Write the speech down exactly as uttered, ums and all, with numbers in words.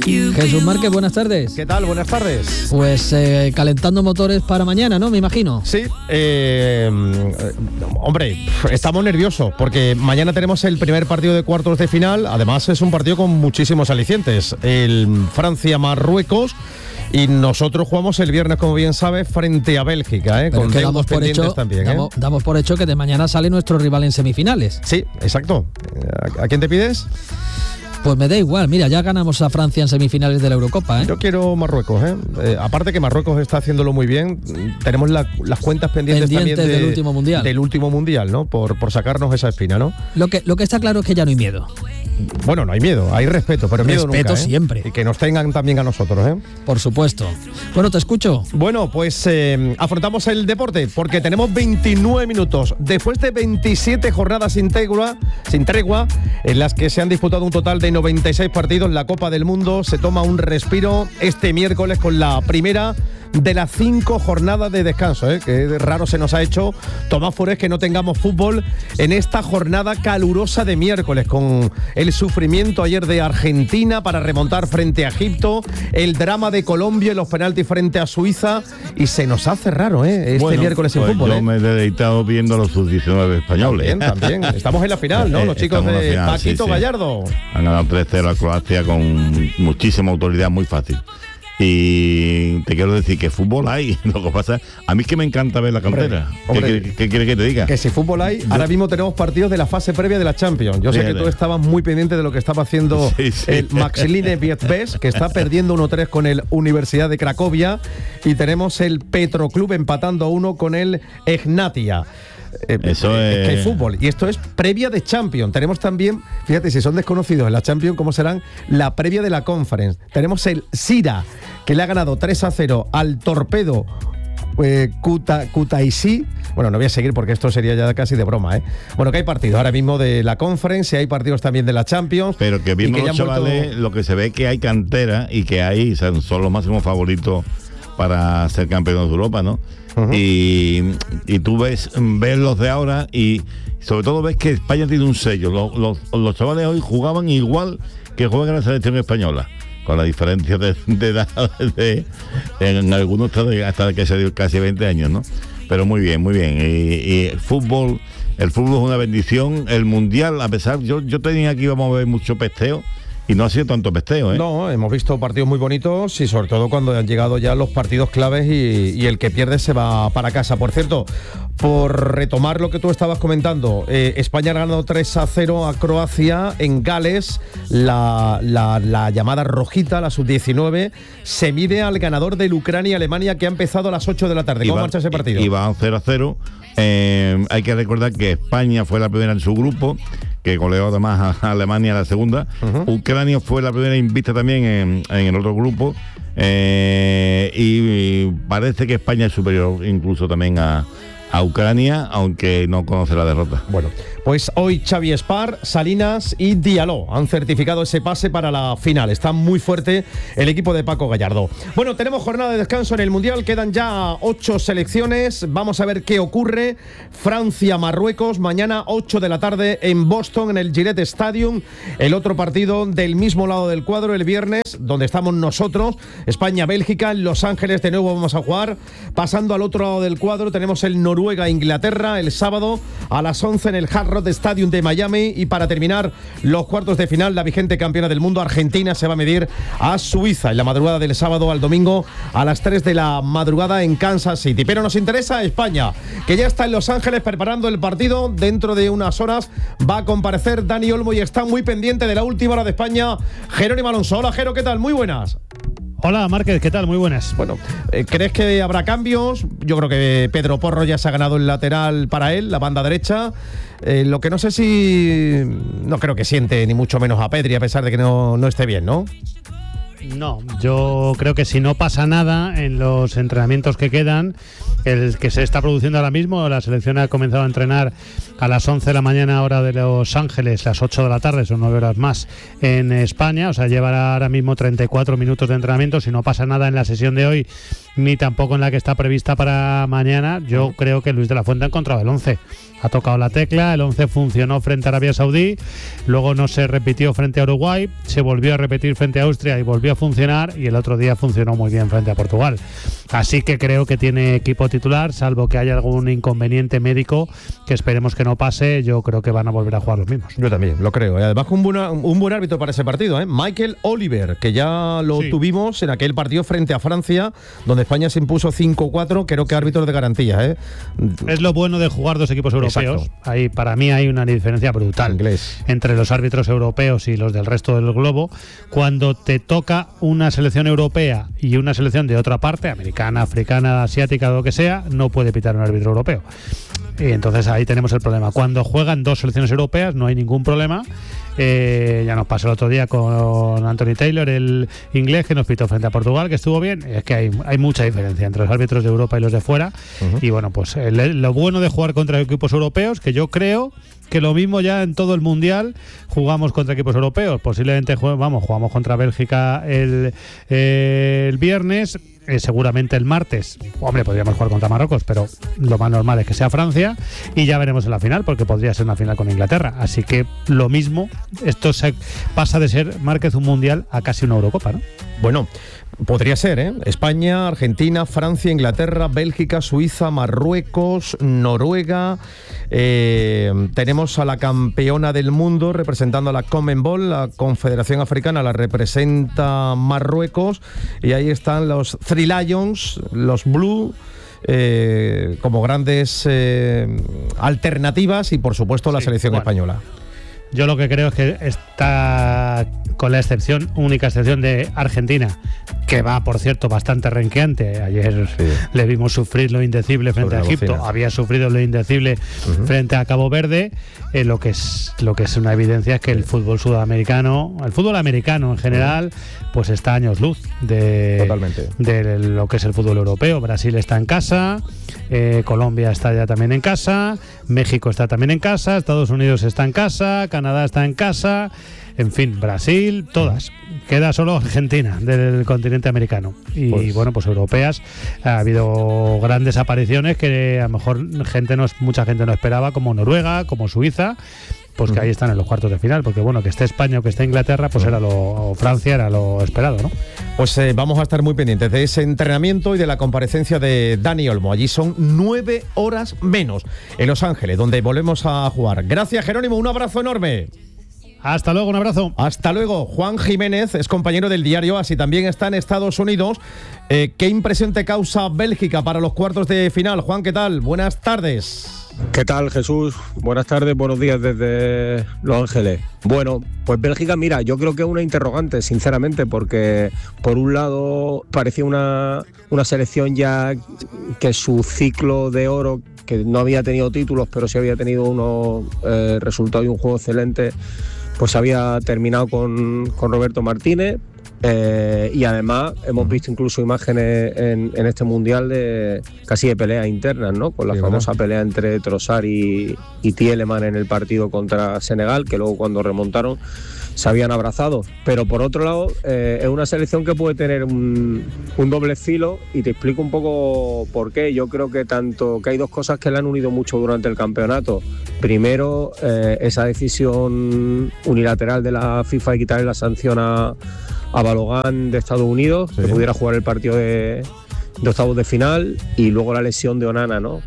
Jesús Márquez, buenas tardes. ¿Qué tal? Buenas tardes. Pues eh, calentando motores para mañana, ¿no? Me imagino. Sí, eh, hombre, estamos nerviosos porque mañana tenemos el primer partido de cuartos de final. Además es un partido con muchísimos alicientes. El Francia-Marruecos. Y nosotros jugamos el viernes, como bien sabes, frente a Bélgica, ¿eh? Con deudos pendientes hecho, también. ¿eh? Damos, damos por hecho que de mañana sale nuestro rival en semifinales. Sí, exacto. ¿A, a quién te pides? Pues me da igual, mira, ya ganamos a Francia en semifinales de la Eurocopa, ¿eh? Yo quiero Marruecos, ¿eh? Eh, aparte que Marruecos está haciéndolo muy bien, tenemos la, las cuentas pendientes, pendientes también de, del último mundial. Del último mundial, ¿no? Por, por sacarnos esa espina, ¿no? Lo que, lo que está claro es que ya no hay miedo. Bueno, no hay miedo, hay respeto, pero miedo respeto nunca, ¿eh? siempre. Y que nos tengan también a nosotros, ¿eh? Por supuesto. Bueno, te escucho. Bueno, pues eh, afrontamos el deporte porque tenemos veintinueve minutos. Después de veintisiete jornadas sin tregua, sin tregua, en las que se han disputado un total de noventa y seis partidos, la Copa del Mundo se toma un respiro este miércoles con la primera de las cinco jornadas de descanso, ¿eh? Que raro se nos ha hecho, Tomás Forés, que no tengamos fútbol en esta jornada calurosa de miércoles, con el sufrimiento ayer de Argentina para remontar frente a Egipto, el drama de Colombia y los penaltis frente a Suiza, y se nos hace raro, ¿eh? Este bueno, miércoles sin pues fútbol. Yo ¿eh? me he deleitado viendo a los sub diecinueve españoles. También, también. Estamos en la final, ¿no? Los chicos de final, Paquito sí, sí. Gallardo. Han ganado tres cero a Croacia con muchísima autoridad, muy fácil. Y te quiero decir que fútbol hay. Lo que pasa, a mí es que me encanta ver la cantera. Hombre, ¿Qué, qué quieres que te diga? Que si fútbol hay, yo, ahora mismo tenemos partidos de la fase previa de la Champions. Yo sé fíjate. que tú estabas muy pendiente de lo que estaba haciendo sí, sí. el Maxiline Vietbes, que está perdiendo uno tres con el Universidad de Cracovia, y tenemos el Petroclub empatando a uno con el Egnatia. Eh, Eso es... es que hay fútbol, y esto es previa de Champions. Tenemos también, fíjate, si son desconocidos en la Champions, ¿cómo serán? La previa de la Conference. Tenemos el Sira, que le ha ganado tres a cero al Torpedo eh, Kuta, Kutaisi. Bueno, no voy a seguir porque esto sería ya casi de broma, ¿eh? Bueno, que hay partidos ahora mismo de la Conference y hay partidos también de la Champions. Pero que viendo los chavales, vuelto... lo que se ve que hay cantera y que hay, son, son los máximos favoritos para ser campeones de Europa, ¿no? Uh-huh. Y, y tú ves, ves los de ahora y sobre todo ves que España tiene un sello. Los, los, los chavales hoy jugaban igual que juegan en la selección española, con la diferencia de, de edad de, en algunos hasta casi, casi veinte años, ¿no? Pero muy bien, muy bien. Y, y el fútbol, el fútbol es una bendición. El mundial, a pesar, yo, yo tenía aquí íbamos a ver mucho pesteo. Y no ha sido tanto pesteo, ¿eh? No, hemos visto partidos muy bonitos y sobre todo cuando han llegado ya los partidos claves y, y el que pierde se va para casa. Por cierto, por retomar lo que tú estabas comentando, eh, España ha ganado tres a cero a Croacia en Gales. La, la, la llamada rojita, la sub diecinueve, se mide al ganador del Ucrania-Alemania, que ha empezado a las ocho de la tarde. ¿Cómo va, marcha ese partido? Y va cero a cero. Eh, hay que recordar que España fue la primera en su grupo, que goleó además a Alemania la segunda. Uh-huh. Ucrania fue la primera invicta también en, en el otro grupo. Eh, y, y parece que España es superior incluso también a, a Ucrania, aunque no conoce la derrota. Bueno, pues hoy Xavi Espar, Salinas y Diallo han certificado ese pase para la final. Está muy fuerte el equipo de Paco Gallardo. Bueno, tenemos jornada de descanso en el Mundial, quedan ya ocho selecciones. Vamos a ver qué ocurre. Francia-Marruecos, mañana ocho de la tarde en Boston, en el Gillette Stadium. El otro partido del mismo lado del cuadro, el viernes, donde estamos nosotros, España-Bélgica, en Los Ángeles de nuevo vamos a jugar. Pasando al otro lado del cuadro tenemos el Noruega-Inglaterra el sábado a las once en el Hard Rock Stadium de Miami. Y para terminar los cuartos de final, la vigente campeona del mundo Argentina se va a medir a Suiza en la madrugada del sábado al domingo a las tres de la madrugada en Kansas City. Pero nos interesa España, que ya está en Los Ángeles preparando el partido. Dentro de unas horas va a comparecer Dani Olmo y está muy pendiente de la última hora de España Jerónimo Alonso. Hola Jero, ¿qué tal? Muy buenas. Hola Márquez, ¿qué tal? Muy buenas. Bueno, ¿crees que habrá cambios? Yo creo que Pedro Porro ya se ha ganado el lateral para él, la banda derecha. Eh, lo que no sé si... No creo que siente ni mucho menos a Pedri, a pesar de que no, no esté bien, ¿no? No, yo creo que si no pasa nada en los entrenamientos que quedan, el que se está produciendo ahora mismo, la selección ha comenzado a entrenar a las once de la mañana hora de Los Ángeles, las ocho de la tarde, son nueve horas más en España, o sea, llevará ahora mismo treinta y cuatro minutos de entrenamiento. Si no pasa nada en la sesión de hoy, ni tampoco en la que está prevista para mañana, yo creo que Luis de la Fuente ha encontrado el once. Ha tocado la tecla, el once funcionó frente a Arabia Saudí, luego no se repitió frente a Uruguay, se volvió a repetir frente a Austria y volvió volvió a funcionar y el otro día funcionó muy bien frente a Portugal. Así que creo que tiene equipo titular, salvo que haya algún inconveniente médico que esperemos que no pase. Yo creo que van a volver a jugar los mismos. Yo también, lo creo. Y además un buen, un buen árbitro para ese partido, ¿eh? Michael Oliver, que ya lo sí. tuvimos en aquel partido frente a Francia, donde España se impuso cinco cuatro, creo que árbitro de garantía, ¿eh? Es lo bueno de jugar dos equipos europeos. Exacto. Ahí, para mí hay una diferencia brutal Inglés. entre los árbitros europeos y los del resto del globo. Cuando te toca una selección europea y una selección de otra parte, americana, africana, asiática, lo que sea, no puede pitar un árbitro europeo. Y entonces ahí tenemos el problema. Cuando juegan dos selecciones europeas no hay ningún problema. Eh, ya nos pasó el otro día con Anthony Taylor, el inglés, que nos pitó frente a Portugal, que estuvo bien. Es que hay, hay mucha diferencia entre los árbitros de Europa y los de fuera. Uh-huh. Y bueno, pues el, lo bueno de jugar contra equipos europeos, que yo creo que lo mismo ya en todo el mundial jugamos contra equipos europeos. Posiblemente vamos, jugamos contra Bélgica el, eh, el viernes. Eh, seguramente el martes, hombre, podríamos jugar contra Marruecos, pero lo más normal es que sea Francia, y ya veremos en la final, porque podría ser una final con Inglaterra. Así que lo mismo, esto se pasa de ser, Márquez, un mundial a casi una Eurocopa, ¿no? Bueno, podría ser, ¿eh? España, Argentina, Francia, Inglaterra, Bélgica, Suiza, Marruecos, Noruega. Eh, tenemos a la campeona del mundo representando a la Conmebol, la Confederación Africana la representa Marruecos, y ahí están los Three Lions, los Blue, eh, como grandes eh, alternativas, y por supuesto la sí, selección bueno. española. Yo lo que creo es que está, con la excepción, única excepción de Argentina, que va, por cierto, bastante renqueante. Ayer sí. le vimos sufrir lo indecible frente a Egipto, bocina. Había sufrido lo indecible uh-huh. frente a Cabo Verde. Eh, lo que es lo que es una evidencia es que el fútbol sudamericano, el fútbol americano en general, uh-huh. pues está a años luz de, Totalmente. de lo que es el fútbol europeo. Brasil está en casa, eh, Colombia está ya también en casa, México está también en casa, Estados Unidos está en casa, Canadá está en casa, en fin, Brasil, todas. Queda solo Argentina del continente americano. Y pues, bueno, pues europeas. Ha habido grandes apariciones que a lo mejor gente no, mucha gente no esperaba, como Noruega, como Suiza, pues que uh-huh. ahí están en los cuartos de final. Porque bueno, que esté España o que esté Inglaterra, pues uh-huh. era lo, o Francia era lo esperado, ¿no? Pues eh, vamos a estar muy pendientes de ese entrenamiento y de la comparecencia de Dani Olmo. Allí son nueve horas menos en Los Ángeles, donde volvemos a jugar. Gracias, Jerónimo, un abrazo enorme. Hasta luego, un abrazo. Hasta luego. Juan Jiménez es compañero del diario AS y también está en Estados Unidos. Eh, ¿Qué impresión te causa Bélgica para los cuartos de final? Juan, ¿qué tal? Buenas tardes. ¿Qué tal, Jesús? Buenas tardes, buenos días desde Los Ángeles. Bueno, pues Bélgica, mira, yo creo que es una interrogante, sinceramente, porque por un lado parecía una, una selección ya que su ciclo de oro, que no había tenido títulos, pero sí había tenido unos eh, resultados y un juego excelente, pues había terminado con, con Roberto Martínez. Eh, y además hemos visto incluso imágenes en, en este mundial de casi de peleas internas, ¿no? Con la sí, famosa ¿verdad? pelea entre Trossard y, y Tielemans en el partido contra Senegal, que luego cuando remontaron se habían abrazado. Pero por otro lado, eh, es una selección que puede tener un, un doble filo, y te explico un poco por qué. Yo creo que tanto que hay dos cosas que le han unido mucho durante el campeonato. Primero, eh, esa decisión unilateral de la FIFA de quitarle la sanción a a Balogun de Estados Unidos, sí. que pudiera jugar el partido de, de octavos de final, y luego la lesión de Onana, ¿no?